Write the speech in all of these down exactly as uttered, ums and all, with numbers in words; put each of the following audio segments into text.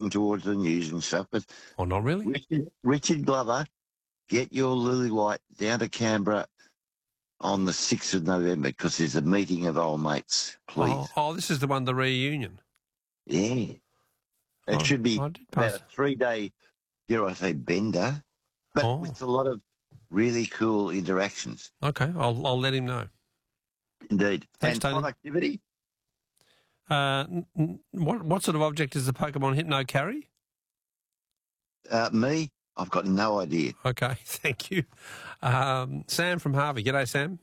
working towards the news and stuff, but... Oh, not really? Richard, Richard Glover, get your Lily White down to Canberra on the sixth of November because there's a meeting of old mates, please. Oh, oh, this is the one, the reunion. Yeah. It Oh, should be I did pass. about a three-day, dare I say, bender, but Oh. with a lot of really cool interactions. Okay, I'll I'll let him know. Indeed. Thanks, and Tony. productivity. Uh, n- n- what what sort of object does the Pokemon Hypno carry? Uh, me, I've got no idea. Okay, thank you. Um, Sam from Harvey. G'day, Sam.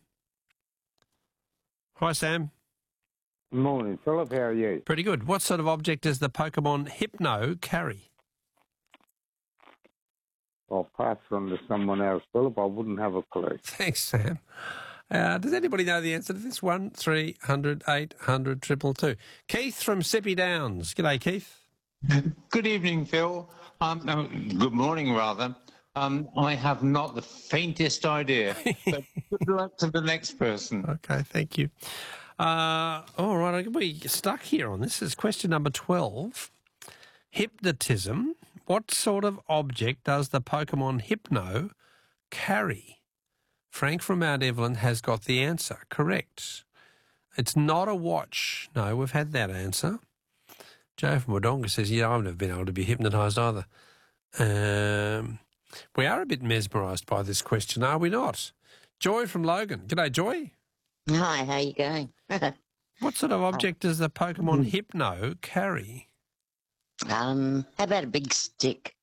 Hi, Sam. Morning, Philip. How are you? Pretty good. What sort of object does the Pokemon Hypno carry? I'll pass it on to someone else, Philip. I wouldn't have a clue. Thanks, Sam. Uh, does anybody know the answer to this? One, three hundred, eight hundred, triple two. Keith from Sippy Downs. G'day, Keith. Good evening, Phil. Um, no, good morning, rather. Um, I have not the faintest idea. But good luck to the next person. Okay, thank you. Uh, all right, I'm going to be stuck here on this. This is question number twelve. Hypnotism. What sort of object does the Pokemon Hypno carry? Frank from Mount Evelyn has got the answer. Correct. It's not a watch. No, we've had that answer. Joe from Wodonga says, yeah, I've never been able to be hypnotised either. Um, we are a bit mesmerised by this question, are we not? Joy from Logan. G'day, Joy. Hi, how you going? What sort of object does the Pokemon Hypno carry? um, how about a big stick?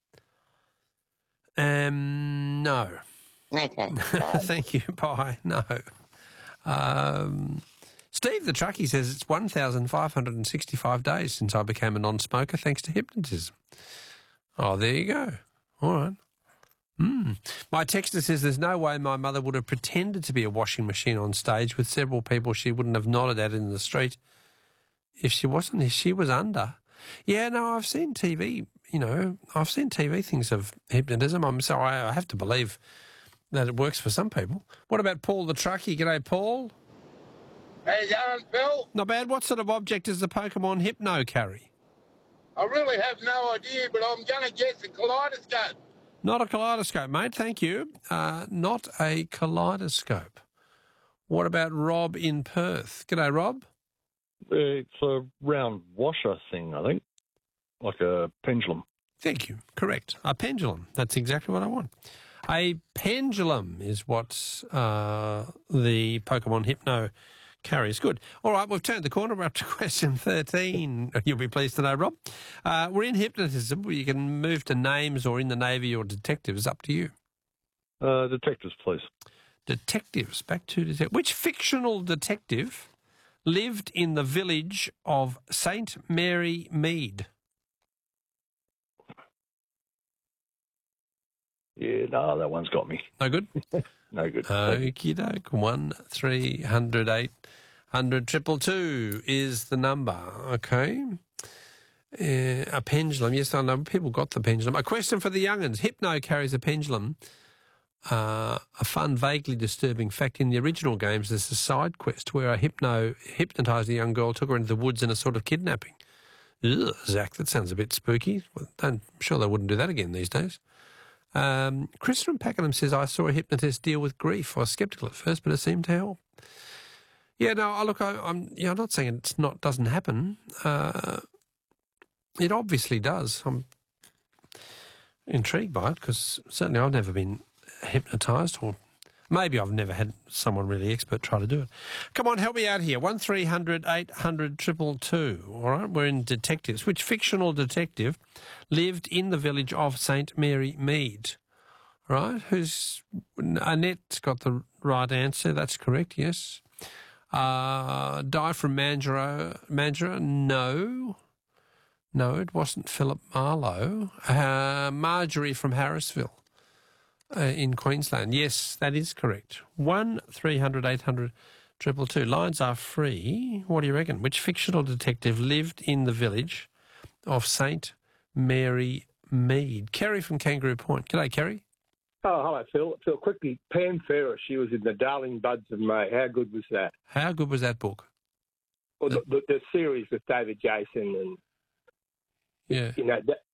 Um, no. Okay. Thank you. Bye. No. Um, Steve the truckie says it's one thousand five hundred sixty-five days since I became a non-smoker thanks to hypnotism. Oh, there you go. All right. Mm. My texter says there's no way my mother would have pretended to be a washing machine on stage with several people she wouldn't have nodded at in the street if she wasn't, if she was under. Yeah, no, I've seen T V, you know, I've seen T V things of hypnotism. I'm so I, I have to believe that it works for some people. What about Paul the truckie? G'day, Paul. How you going, Phil? Not bad. What sort of object does the Pokemon Hypno carry? I really have no idea, but I'm going to guess a kaleidoscope. Not a kaleidoscope, mate. Thank you. Uh, not a kaleidoscope. What about Rob in Perth? G'day, Rob. It's a round washer thing, I think, like a pendulum. Thank you. Correct. A pendulum. That's exactly what I want. A pendulum is what uh, the Pokemon Hypno carries. Good. All right, we've turned the corner. We're up to question thirteen. You'll be pleased to know, Rob. Uh, we're in hypnotism. You can move to names or in the Navy or detectives. Up to you. Uh, detectives, please. Detectives. Back to detectives. Which fictional detective lived in the village of Saint Mary Mead? Yeah, no, that one's got me. No good? No good. Okie doke. One, three hundred, eight hundred, triple two is the number. Okay. Uh, a pendulum. Yes, I know. People got the pendulum. A question for the young'uns. Hypno carries a pendulum. Uh, a fun, vaguely disturbing fact in the original games, there's a side quest where a hypno hypnotised a young girl, took her into the woods in a sort of kidnapping. Ugh, Zach, that sounds a bit spooky. I'm sure they wouldn't do that again these days. Um, Chris from Pakenham says, I saw a hypnotist deal with grief. I was sceptical at first, but it seemed to help. Yeah, no, I look, I, I'm, yeah, I'm not saying it's not doesn't happen. Uh, it obviously does. I'm intrigued by it because certainly I've never been hypnotised, or maybe I've never had someone really expert try to do it. Come on, help me out here. One three hundred eight hundred triple two. All right, we're in detectives. Which fictional detective lived in the village of Saint Mary Mead? All right, who's Annette's got the right answer. That's correct. Yes. Uh, Di from Mandurah. Mandurah. No. No, it wasn't Philip Marlowe. Uh, Marjorie from Harrisville. Uh, in Queensland. Yes, that is correct. One three hundred eight hundred triple two. Lines are free. What do you reckon? Which fictional detective lived in the village of Saint Mary Mead? Kerry from Kangaroo Point. G'day, Kerry. Oh, hello, Phil. Phil, quickly, Pam Ferris, she was in The Darling Buds of May. How good was that? How good was that book? Well, the, the, the series with David Jason and, yeah, you know, that,